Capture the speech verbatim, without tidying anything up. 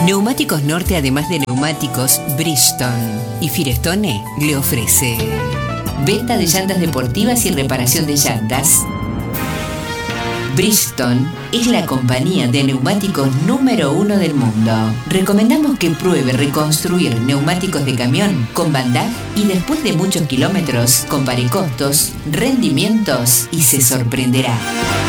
Neumáticos Norte, además de neumáticos, Bridgestone y Firestone le ofrece venta de llantas deportivas y reparación de llantas. Bridgestone es la compañía de neumáticos número uno del mundo. Recomendamos que pruebe reconstruir neumáticos de camión con Van Dag y después de muchos kilómetros compare costos, rendimientos y se sorprenderá.